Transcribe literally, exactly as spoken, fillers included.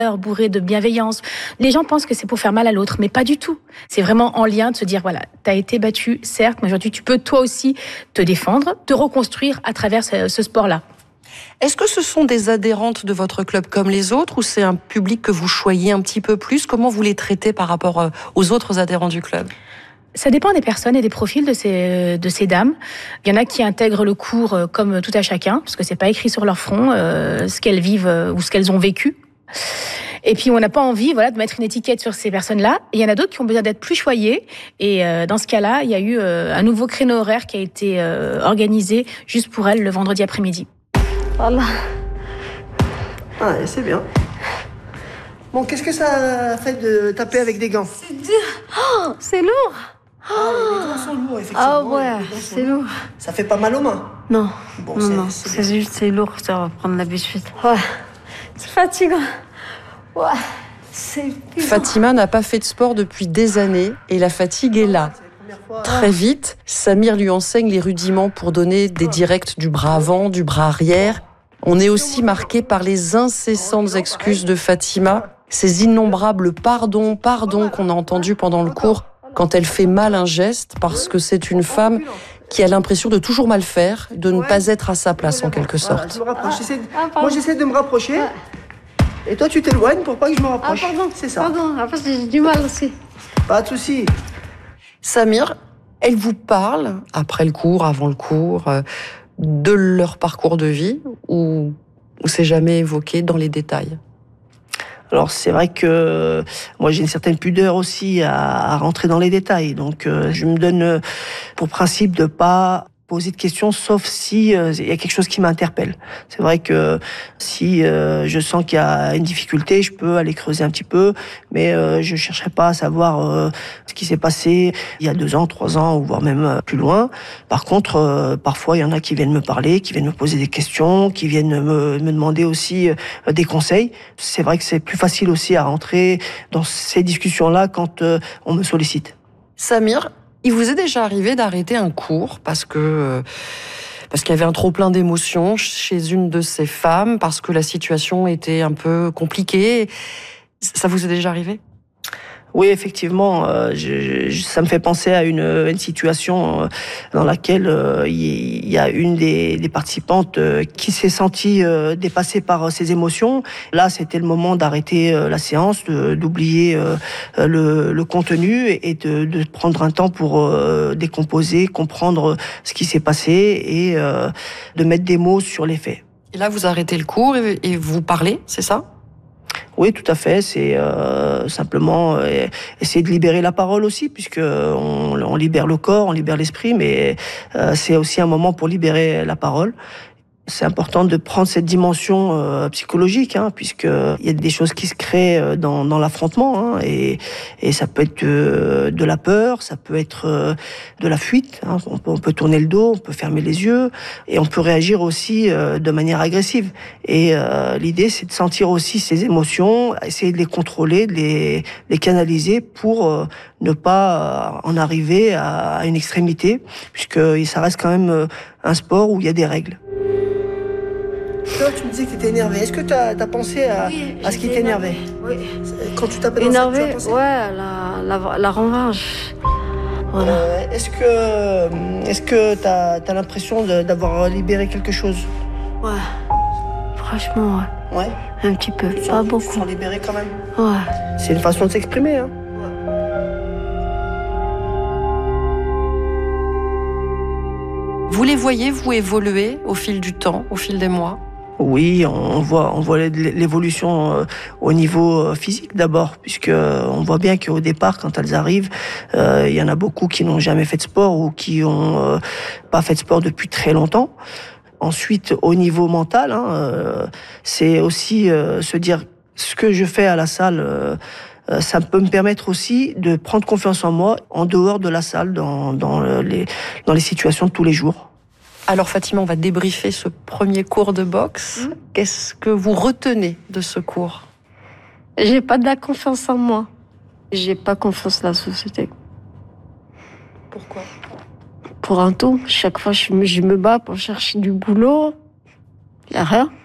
bourré de bienveillance. Les gens pensent que c'est pour faire mal à l'autre, mais pas du tout. C'est vraiment en lien de se dire, voilà, t'as été battu, certes, mais aujourd'hui, tu peux toi aussi te défendre, te reconstruire à travers ce, ce sport-là. Est-ce que ce sont des adhérentes de votre club comme les autres, ou c'est un public que vous choyez un petit peu plus? Comment vous les traitez par rapport aux autres adhérents du club? Ça dépend des personnes et des profils de ces, de ces dames. Il y en a qui intègrent le cours comme tout à chacun, parce que c'est pas écrit sur leur front euh, ce qu'elles vivent euh, ou ce qu'elles ont vécu. Et puis, on n'a pas envie, voilà, de mettre une étiquette sur ces personnes-là. Et il y en a d'autres qui ont besoin d'être plus choyées. Et euh, dans ce cas-là, il y a eu euh, un nouveau créneau horaire qui a été euh, organisé juste pour elles le vendredi après-midi. Voilà. Ah, c'est bien. Bon, qu'est-ce que ça fait de taper avec des gants? C'est dur. Oh, c'est lourd. Ah, les gants sont lourds, effectivement. Ah ouais, c'est lourd. Ça fait pas mal aux mains? Non, bon, non, non, c'est juste, c'est lourd, ça va prendre l'habitude. Ouais, c'est fatigant. Ouais, c'est... Fatima n'a pas fait de sport depuis des années et la fatigue est là. Très vite, Samir lui enseigne les rudiments pour donner des directs du bras avant, du bras arrière. On est aussi marqué par les incessantes excuses de Fatima, ces innombrables pardons, pardons qu'on a entendus pendant le cours quand elle fait mal un geste, parce que c'est une femme qui a l'impression de toujours mal faire, de ne pas être à sa place en quelque sorte. Voilà, j'essaie de... Moi, j'essaie de me rapprocher. Et toi, tu t'éloignes pour pas que je me rapproche. Ah, pardon, c'est ça. Pardon, après, j'ai du mal aussi. Pas de souci. Samir, elle vous parle, après le cours, avant le cours, de leur parcours de vie, ou, ou c'est jamais évoqué dans les détails? Alors c'est vrai que moi j'ai une certaine pudeur aussi à, à rentrer dans les détails. Donc euh, je me donne pour principe de pas poser de questions, sauf si euh, il y a quelque chose qui m'interpelle. C'est vrai que si euh, je sens qu'il y a une difficulté, je peux aller creuser un petit peu, mais euh, je chercherai pas à savoir euh, ce qui s'est passé il y a deux ans, trois ans, ou voire même euh, plus loin. Par contre, euh, parfois il y en a qui viennent me parler, qui viennent me poser des questions, qui viennent me, me demander aussi euh, des conseils. C'est vrai que c'est plus facile aussi à rentrer dans ces discussions-là quand euh, on me sollicite. Samir, il vous est déjà arrivé d'arrêter un cours parce que parce qu'il y avait un trop plein d'émotions chez une de ces femmes, parce que la situation était un peu compliquée? Ça vous est déjà arrivé? Oui, effectivement, euh, je, je, ça me fait penser à une, une situation euh, dans laquelle euh, il y a une des, des participantes euh, qui s'est sentie euh, dépassée par euh, ses émotions. Là, c'était le moment d'arrêter euh, la séance, de, d'oublier euh, le, le contenu et de, de prendre un temps pour euh, décomposer, comprendre ce qui s'est passé et euh, de mettre des mots sur les faits. Et là, vous arrêtez le cours et, et vous parlez, c'est ça? Oui, tout à fait. C'est euh, simplement euh, essayer de libérer la parole aussi, puisque on, on libère le corps, on libère l'esprit, mais euh, c'est aussi un moment pour libérer la parole. C'est important de prendre cette dimension euh, psychologique, hein, puisque il y a des choses qui se créent dans, dans l'affrontement, hein, et, et ça peut être de, de la peur, ça peut être euh, de la fuite. Hein, on, peut, on peut tourner le dos, on peut fermer les yeux, et on peut réagir aussi euh, de manière agressive. Et euh, l'idée, c'est de sentir aussi ces émotions, essayer de les contrôler, de les, les canaliser pour euh, ne pas en arriver à, à une extrémité, puisque ça reste quand même un sport où il y a des règles. Toi, tu me disais que tu étais énervé. Est-ce que tu as pensé à, oui, à ce qui t'énervait? Oui. Quand tu t'appelles énervé, ouais, la, la, la revanche. Voilà. Euh, est-ce que est-ce que tu as l'impression d'avoir libéré quelque chose? Ouais. Franchement, ouais. Ouais. Un petit peu, tu pas sens, beaucoup. Tu sens libéré quand même? Ouais. C'est une façon de s'exprimer, hein. Vous les voyez, vous, évoluer au fil du temps, au fil des mois? Oui, on voit, on voit l'évolution au niveau physique d'abord, puisque on voit bien qu'au départ, quand elles arrivent, euh, il y en a beaucoup qui n'ont jamais fait de sport ou qui ont euh, pas fait de sport depuis très longtemps. Ensuite, au niveau mental, hein, euh, c'est aussi euh, se dire ce que je fais à la salle. Euh, ça peut me permettre aussi de prendre confiance en moi en dehors de la salle, dans, dans, les, dans les situations de tous les jours. Alors Fatima, on va débriefer ce premier cours de boxe. Mmh. Qu'est-ce que vous retenez de ce cours? J'ai pas de la confiance en moi. J'ai pas confiance en la société. Pourquoi? Pour un tout. Chaque fois, je me, je me bats pour chercher du boulot. Il n'y a rien.